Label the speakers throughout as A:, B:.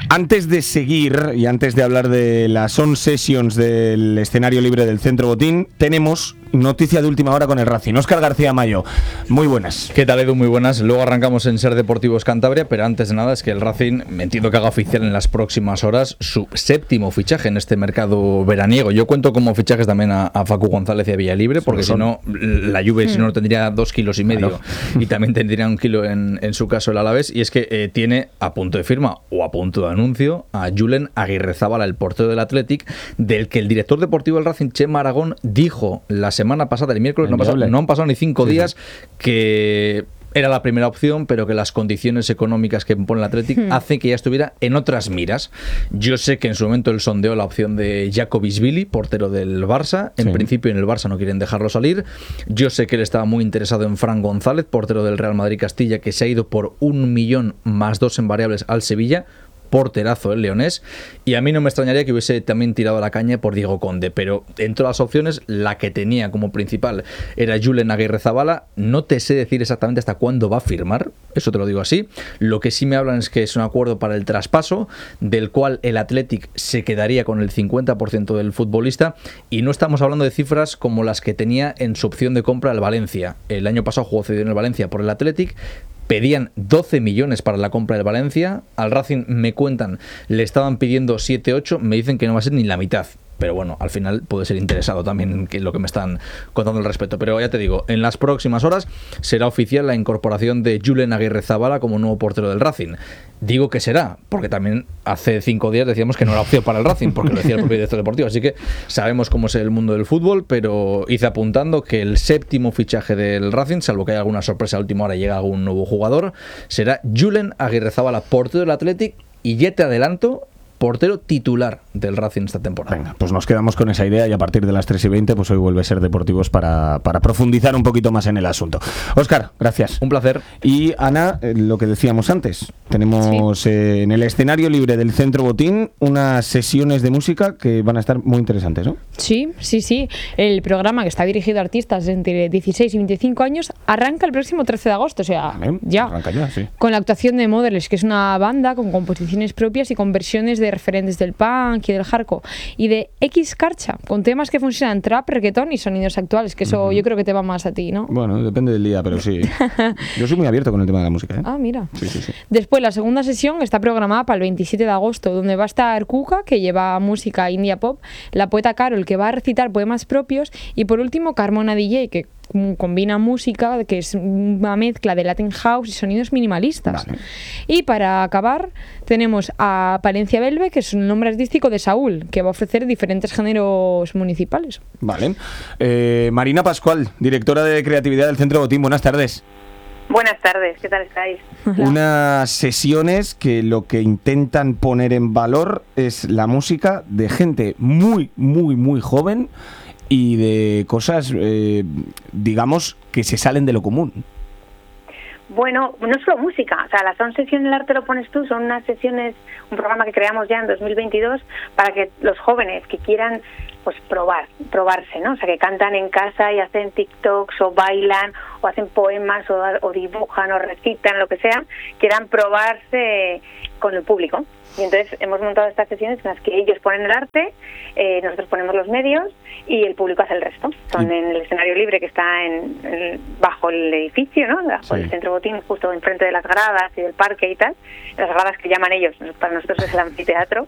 A: Antes de seguir y antes de hablar de las on sessions del escenario libre del Centro Botín, tenemos noticia de última hora con el Racing. Óscar García Mayo, muy buenas.
B: ¿Qué tal, Edu? Muy buenas. Luego arrancamos en Ser Deportivos Cantabria, pero antes de nada es que el Racing, entiendo que haga oficial en las próximas horas su séptimo fichaje en este mercado veraniego. Yo cuento como fichajes también a Facu González y a Villalibre, porque si no, la Juve si no tendría 2,5 kilos y también tendría 1 kilo en su caso el Alavés. Y es que tiene a punto de firma o a punto de anuncio a Julen Aguirrezábal, el portero del Athletic, del que el director deportivo del Racing, Chema Aragón, dijo la semana pasada, el miércoles, no han pasado ni 5 días, que era la primera opción, pero que las condiciones económicas que pone el Athletic hacen que ya estuviera en otras miras. Yo sé que en su momento él sondeó la opción de Jakobisvili, portero del Barça. En principio en el Barça no quieren dejarlo salir. Yo sé que él estaba muy interesado en Fran González, portero del Real Madrid Castilla, que se ha ido por 1 millón más 2 en variables al Sevilla. Porterazo el leonés, y a mí no me extrañaría que hubiese también tirado la caña por Diego Conde, pero en todas las opciones la que tenía como principal era Julen Aguirrezabala. No te sé decir exactamente hasta cuándo va a firmar, eso te lo digo así. Lo que sí me hablan es que es un acuerdo para el traspaso, del cual el Athletic se quedaría con el 50% del futbolista, y no estamos hablando de cifras como las que tenía en su opción de compra el Valencia. El año pasado jugó cedido en el Valencia por el Athletic. Pedían 12 millones para la compra del Valencia. Al Racing, me cuentan, le estaban pidiendo 7, 8. Me dicen que no va a ser ni la mitad. Pero bueno, al final puede ser interesado también en lo que me están contando al respecto. Pero ya te digo, en las próximas horas será oficial la incorporación de Julen Aguirrezabala como nuevo portero del Racing. Digo que será, porque también hace 5 días decíamos que no era opción para el Racing, porque lo decía el propio director deportivo. Así que sabemos cómo es el mundo del fútbol, pero hice apuntando que el séptimo fichaje del Racing, salvo que haya alguna sorpresa a última hora y llegue algún nuevo jugador, será Julen Aguirrezabala, portero del Athletic, y ya te adelanto, portero titular del Racing esta temporada.
A: Venga, pues nos quedamos con esa idea y a partir de las 3:20 pues hoy vuelve a Ser Deportivos para profundizar un poquito más en el asunto. Óscar, gracias.
B: Un placer.
A: Y Ana, lo que decíamos antes, tenemos en el escenario libre del Centro Botín unas sesiones de música que van a estar muy interesantes, ¿no?
C: Sí. El programa, que está dirigido a artistas entre 16 y 25 años, arranca el próximo 13 de agosto, o sea, ya.
A: Arranca ya, sí.
C: Con la actuación de Modelers, que es una banda con composiciones propias y con versiones de referentes del punk y del hardcore, y de X-Carcha, con temas que funcionan trap, reggaetón y sonidos actuales, que eso yo creo que te va más a ti, ¿no?
A: Bueno, depende del día, pero sí. Yo soy muy abierto con el tema de la música, ¿eh?
C: Ah, mira.
A: Sí.
C: Después, la segunda sesión está programada para el 27 de agosto, donde va a estar Cuca, que lleva música india pop, la poeta Carol, que va a recitar poemas propios, y por último Carmona DJ, que combina música, que es una mezcla de Latin House y sonidos minimalistas. Vale. Y para acabar tenemos a Palencia Belve, que es un nombre artístico de Saúl, que va a ofrecer diferentes géneros municipales.
A: Vale. Marina Pascual, directora de creatividad del Centro Botín, buenas tardes.
D: Buenas tardes, ¿qué tal estáis?
A: Unas sesiones que lo que intentan poner en valor es la música de gente muy, muy, muy joven y de cosas, digamos, que se salen de lo común.
D: Bueno, no solo música, o sea, las son sesiones El Arte Lo Pones Tú, son unas sesiones, un programa que creamos ya en 2022 para que los jóvenes que quieran pues probarse, ¿no? O sea, que cantan en casa y hacen TikToks o bailan o hacen poemas o dibujan o recitan, lo que sea, quieran probarse con el público. Y entonces hemos montado estas sesiones en las que ellos ponen el arte, nosotros ponemos los medios y el público hace el resto. Son en el escenario libre que está bajo el edificio, ¿no? Bajo el Centro Botín, justo enfrente de las gradas y del parque y tal. Las gradas que llaman ellos, para nosotros es el anfiteatro.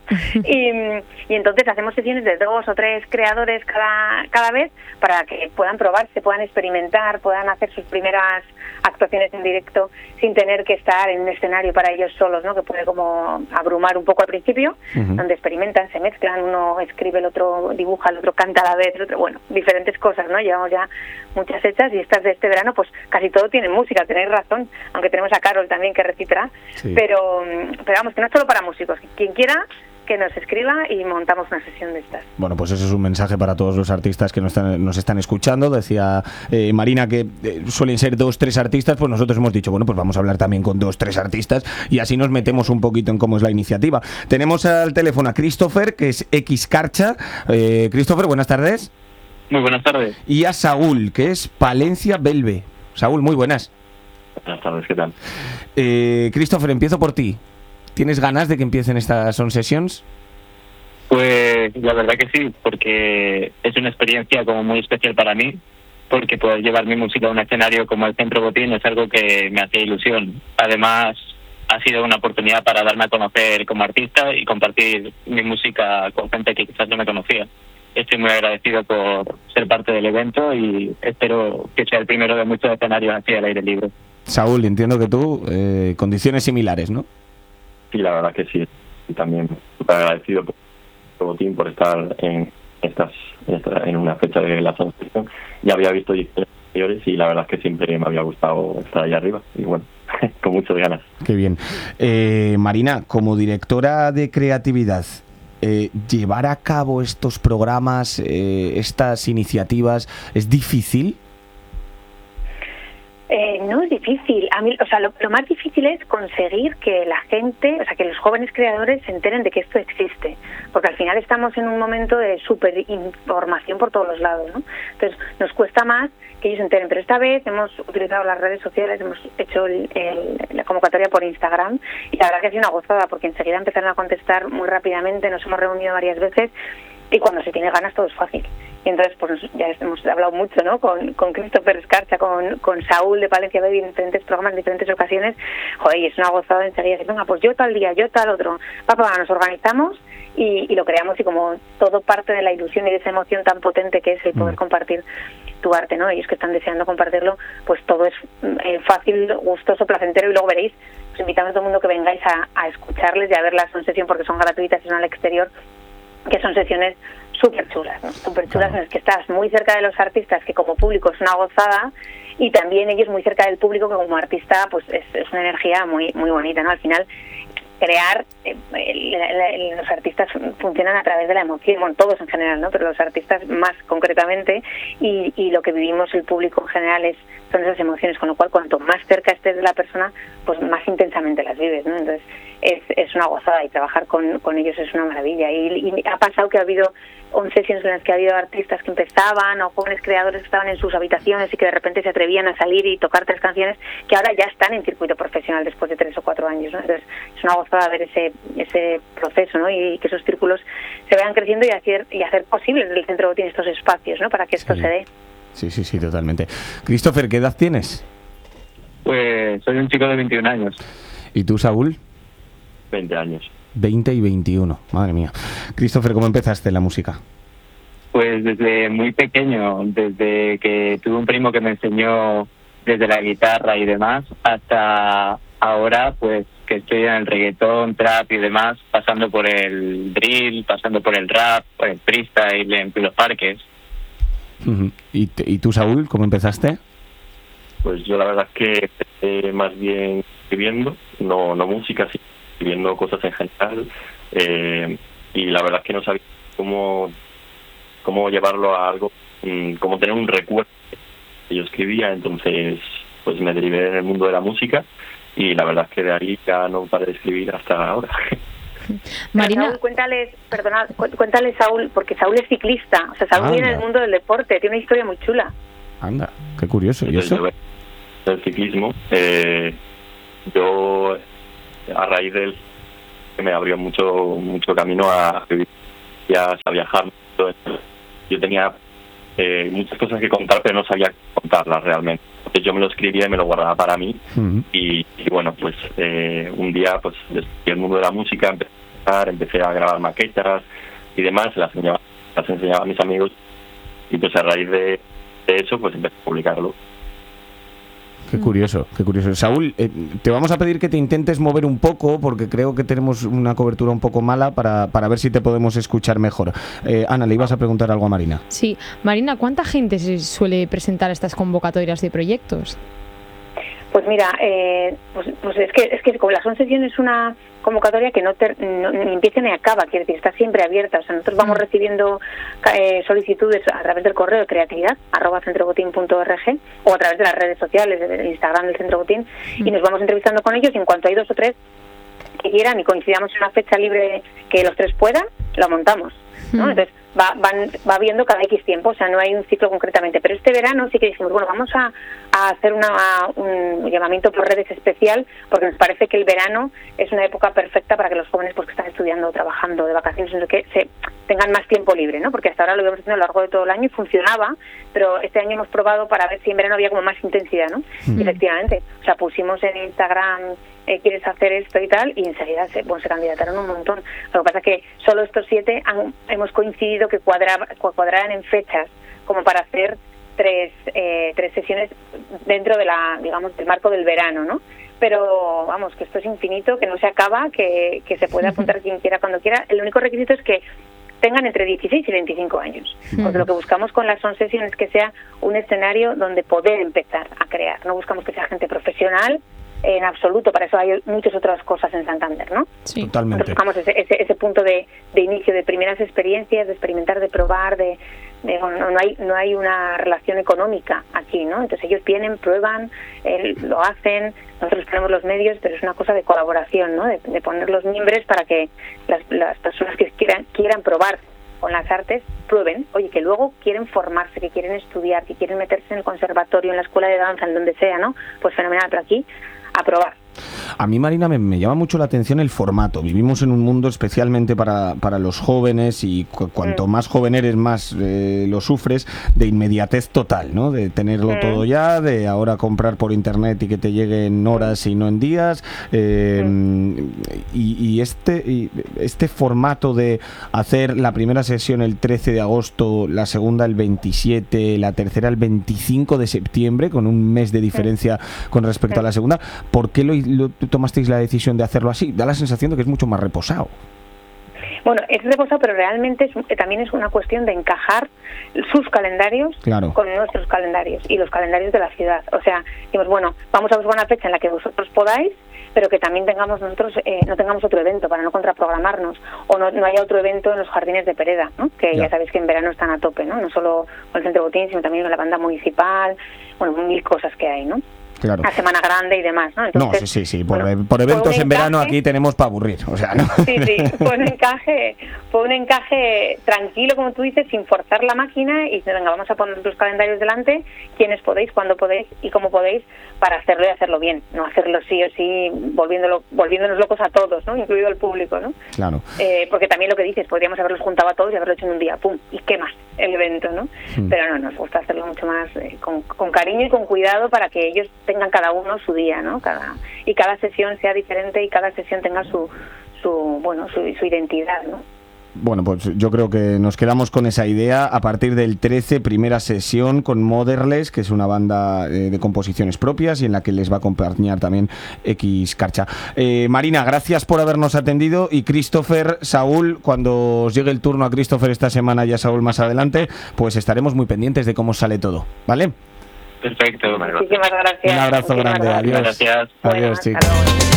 D: Y entonces hacemos sesiones de 2 o 3 creadores cada vez para que puedan probarse, puedan experimentar, puedan hacer sus primeras actuaciones en directo sin tener que estar en un escenario para ellos solos, ¿no? Que puede como abrumar un poco al principio, donde experimentan, se mezclan, uno escribe, el otro dibuja, el otro canta a la vez, el otro, bueno, diferentes cosas, ¿no? Llevamos ya muchas hechas y estas de este verano, pues casi todo tiene música, tenéis razón, aunque tenemos a Carol también que recitará, pero vamos, que no es solo para músicos, quien quiera que nos escriba y montamos una sesión de estas.
A: Bueno, pues eso es un mensaje para todos los artistas que nos están escuchando. Decía Marina que suelen ser 2-3 artistas, pues nosotros hemos dicho, bueno, pues vamos a hablar también con 2-3 artistas y así nos metemos un poquito en cómo es la iniciativa. Tenemos al teléfono a Christopher, que es X-Carcha. Christopher, buenas tardes.
E: Muy buenas tardes.
A: Y a Saúl, que es Palencia Belve. Saúl, muy buenas.
E: Buenas tardes, ¿qué tal?
A: Christopher, empiezo por ti. ¿Tienes ganas de que empiecen estas Sound Sessions?
E: Pues la verdad que sí, porque es una experiencia como muy especial para mí, porque poder llevar mi música a un escenario como el Centro Botín es algo que me hace ilusión. Además, ha sido una oportunidad para darme a conocer como artista y compartir mi música con gente que quizás no me conocía. Estoy muy agradecido por ser parte del evento y espero que sea el primero de muchos escenarios así al aire libre.
A: Saúl, entiendo que tú, condiciones similares, ¿no?
F: Sí, la verdad que sí. Y también súper agradecido por Botín por estar en una fecha de la Sound Session. Ya había visto ediciones anteriores y la verdad es que siempre me había gustado estar ahí arriba. Y bueno, con muchas ganas.
A: Qué bien. Marina, como directora de creatividad, ¿llevar a cabo estos programas, estas iniciativas, es difícil?
D: No es difícil. A mí, o sea, lo más difícil es conseguir que la gente, o sea, que los jóvenes creadores se enteren de que esto existe, porque al final estamos en un momento de súper información por todos los lados, ¿no? Entonces nos cuesta más que ellos se enteren, pero esta vez hemos utilizado las redes sociales, hemos hecho la convocatoria por Instagram y la verdad que ha sido una gozada, porque enseguida empezaron a contestar muy rápidamente, nos hemos reunido varias veces y cuando se tiene ganas todo es fácil. Y entonces pues ya hemos hablado mucho, ¿no? Con Christopher Escarcha, con Saúl de Palencia Baby en diferentes programas, en diferentes ocasiones. Joder, y es una gozada enseguida decir, venga, pues yo tal día, yo tal otro. Papá, nos organizamos y lo creamos, y como todo parte de la ilusión y de esa emoción tan potente que es el poder compartir tu arte, ¿no? Ellos que están deseando compartirlo, pues todo es fácil, gustoso, placentero, y luego veréis, os invitamos a todo el mundo que vengáis a escucharles y a ver la sesión, porque son gratuitas y son al exterior, que son sesiones súper chulas, ¿no? Súper chulas, en las que estás muy cerca de los artistas, que como público es una gozada, y también ellos muy cerca del público, que como artista pues es una energía muy muy bonita, ¿no? Al final crear, los artistas funcionan a través de la emoción, bueno, todos en general, ¿no? Pero los artistas más concretamente, y lo que vivimos el público en general son esas emociones, con lo cual cuanto más cerca estés de la persona, pues más intensamente las vives, ¿no? Entonces es una gozada, y trabajar con ellos es una maravilla. Y ha pasado que ha habido 11 sesiones en las que ha habido artistas que empezaban, o jóvenes creadores que estaban en sus habitaciones y que de repente se atrevían a salir y tocar 3 canciones, que ahora ya están en circuito profesional después de 3 o 4 años, ¿no? Entonces es una gozada ver ese proceso, ¿no? Y que esos círculos se vayan creciendo y hacer posibles desde el Centro Botín estos espacios, ¿no? Para que esto se dé.
A: Sí, totalmente. Christopher, ¿qué edad tienes?
E: Pues soy un chico de 21 años.
A: ¿Y tú, Saúl?
F: 20 años.
A: 20 y 21, madre mía. Christopher, ¿cómo empezaste en la música?
E: Pues desde muy pequeño, desde que tuve un primo que me enseñó desde la guitarra y demás, hasta ahora pues que estoy en el reggaetón, trap y demás, pasando por el drill, pasando por el rap, por el freestyle en los parques.
A: ¿Y tú, Saúl, cómo empezaste?
F: Pues yo la verdad es que empecé más bien escribiendo, no música, sino escribiendo cosas en general, y la verdad es que no sabía cómo llevarlo a algo, cómo tener un recuerdo que yo escribía. Entonces pues me derivé en el mundo de la música, y la verdad es que de ahí ya no paré de escribir hasta ahora.
C: Marina,
D: Saúl, cuéntale, Saúl, porque Saúl es ciclista, o sea, Saúl viene del mundo del deporte, tiene una historia muy chula.
A: Anda, qué curioso. ¿Y eso?
F: El ciclismo, yo a raíz del que me abrió mucho camino a viajar. Yo tenía muchas cosas que contar, pero no sabía contarlas realmente. Entonces yo me lo escribía y me lo guardaba para mí. Y bueno, pues un día pues descubrí el mundo de la música, empecé a grabar maquetas y demás, las enseñaba a mis amigos, y pues a raíz de eso pues empecé a publicarlo.
A: Qué curioso, qué curioso. Saúl, te vamos a pedir que te intentes mover un poco, porque creo que tenemos una cobertura un poco mala, para ver si te podemos escuchar mejor. Ana, ¿le ibas a preguntar algo a Marina?
C: Sí. Marina, ¿cuánta gente se suele presentar a estas convocatorias de proyectos?
D: Pues mira, pues es que como la Sound Session es una convocatoria que no ni empieza ni acaba, quiere decir, está siempre abierta. O sea, nosotros vamos recibiendo solicitudes a través del correo de creatividad@centrobotin.org, o a través de las redes sociales, del Instagram del Centro Botín, y nos vamos entrevistando con ellos, y en cuanto hay 2 o 3 que quieran y coincidamos en una fecha libre que los 3 puedan, lo montamos. ¿no? Entonces va viendo cada X tiempo, o sea, no hay un ciclo concretamente. Pero este verano sí que dijimos, bueno, vamos a hacer un llamamiento por redes especial, porque nos parece que el verano es una época perfecta para que los jóvenes pues, que están estudiando o trabajando de vacaciones, que tengan más tiempo libre, ¿no? Porque hasta ahora lo íbamos haciendo a lo largo de todo el año y funcionaba, pero este año hemos probado para ver si en verano había como más intensidad, ¿no? Y efectivamente, o sea, pusimos en Instagram quieres hacer esto y tal, y enseguida se candidataron un montón. Lo que pasa es que solo estos 7 hemos coincidido que cuadraran en fechas como para hacer 3 sesiones dentro de del marco del verano, ¿no? Pero vamos, que esto es infinito, que no se acaba, que se puede apuntar quien quiera cuando quiera. El único requisito es que tengan entre 16 y 25 años, porque lo que buscamos con las Son Session es que sea un escenario donde poder empezar a crear. No buscamos que sea gente profesional en absoluto, para eso hay muchas otras cosas en Santander, ¿no?
A: Sí, totalmente.
D: Buscamos ese punto de inicio, de primeras experiencias, de experimentar, de probar, no hay una relación económica aquí, ¿no? Entonces ellos vienen, prueban, lo hacen, nosotros ponemos los medios, pero es una cosa de colaboración, ¿no? De poner los miembros para que las personas que quieran probar con las artes prueben, oye, que luego quieren formarse, que quieren estudiar, que quieren meterse en el conservatorio, en la escuela de danza, en donde sea, ¿no? Pues fenomenal, pero aquí a probar.
A: A mí, Marina, me llama mucho la atención el formato. Vivimos en un mundo especialmente para los jóvenes y cuanto más joven eres, más lo sufres, de inmediatez total, ¿no? De tenerlo todo ya, de ahora comprar por internet y que te llegue en horas y no en días. Y este formato de hacer la primera sesión el 13 de agosto, la segunda el 27, la tercera el 25 de septiembre, con un mes de diferencia con respecto a la segunda, ¿por qué lo tomasteis la decisión de hacerlo así? Da la sensación de que es mucho más reposado.
D: Bueno, es reposado, pero realmente también es una cuestión de encajar sus calendarios con nuestros calendarios y los calendarios de la ciudad. O sea, decimos, bueno, vamos a buscar una fecha en la que vosotros podáis, pero que también tengamos nosotros no tengamos otro evento para no contraprogramarnos, o no haya otro evento en los jardines de Pereda, ¿no? Que ya sabéis que en verano están a tope, ¿no? No solo con el Centro Botín, sino también con la banda municipal, bueno, 1000 cosas que hay, ¿no?
A: Claro.
D: A Semana Grande y demás, ¿no? Entonces,
A: sí. Por eventos en verano aquí tenemos para aburrir, o sea, ¿no?
D: Sí, fue un encaje tranquilo, como tú dices, sin forzar la máquina, y venga, vamos a poner los calendarios delante, quienes podéis, cuando podéis y cómo podéis, para hacerlo y hacerlo bien, no hacerlo sí o sí, volviéndonos locos a todos, ¿no? Incluido el público, ¿no?
A: Claro.
D: Porque también lo que dices, podríamos haberlos juntado a todos y haberlo hecho en un día, ¡pum! ¿Y qué más? El evento, ¿no? Pero no, nos gusta hacerlo mucho más con cariño y con cuidado para que ellos tengan cada uno su día, ¿no? Cada sesión sea diferente y cada sesión tenga su identidad, ¿no?
A: Bueno, pues yo creo que nos quedamos con esa idea. A partir del 13, primera sesión con Motherless, que es una banda de composiciones propias y en la que les va a acompañar también X Carcha. Marina, gracias por habernos atendido, y Christopher, Saúl, cuando os llegue el turno a Christopher esta semana y a Saúl más adelante, pues estaremos muy pendientes de cómo sale todo, ¿vale?
E: Perfecto.
D: Muchísimas gracias.
A: Un abrazo grande. Adiós.
E: Gracias.
A: Adiós, chicos.
D: Hasta luego.